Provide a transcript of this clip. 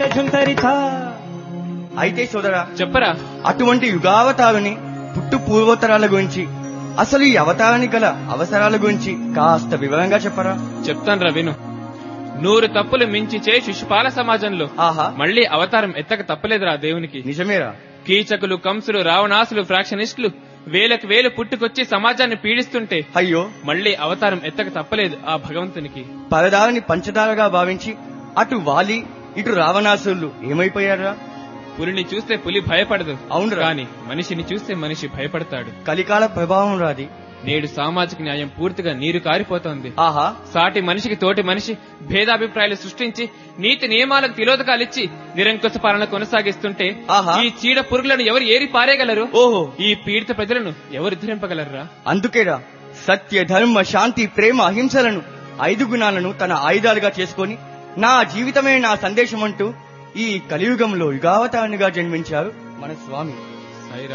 ఝుంకరితా. అయితే సోదరా, చెప్పరా. అటువంటి యుగావతారుని పుట్టు పూర్వోత్తరాల గురించి, అసలు ఈ అవతారానికి గల అవసరాల గురించి కాస్త వివరంగా చెప్పరా. చెప్తాను రా విను. 100 తప్పులు మించి చే శిశుపాల సమాజంలో ఆహా, మళ్లీ అవతారం ఎత్తక తప్పలేదురా దేవునికి. నిజమేరా. కీచకులు, కంసులు, రావణాసులు, ఫ్రాక్షనిస్టులు వేలకు వేలు పుట్టుకొచ్చి సమాజాన్ని పీడిస్తుంటే అయ్యో, మళ్లీ అవతారం ఎత్తక తప్పలేదు ఆ భగవంతునికి. పరదారిని పంచదారగా భావించి అటు వాలి ఇటు రావణాసురులు ఏమైపోయారా. పులిని చూస్తే పులి భయపడదు, అవును కానీ మనిషిని చూస్తే మనిషి భయపడతాడు. కలికాల ప్రభావం రాది. నేడు సామాజిక న్యాయం పూర్తిగా నీరు కారిపోతోంది. ఆహా, సాటి మనిషికి తోటి మనిషి భేదాభిప్రాయాలు సృష్టించి నీతి నియమాలకు తిలోదకాలిచ్చి నిరంకుశ పాలన కొనసాగిస్తుంటే ఆహా, ఈ చీడ పురుగులను ఎవరు ఏరి పారేయగలరు? ఓహో, ఈ పీడిత ప్రజలను ఎవరు ధరింపగలరా? అందుకేరా సత్య, ధర్మ, శాంతి, ప్రేమ, అహింసలను 5 గుణాలను తన ఆయుధాలుగా చేసుకొని నా జీవితమే నా సందేశం అంటూ ఈ కలియుగంలో యుగావతారునిగా జన్మించారు మన స్వామి.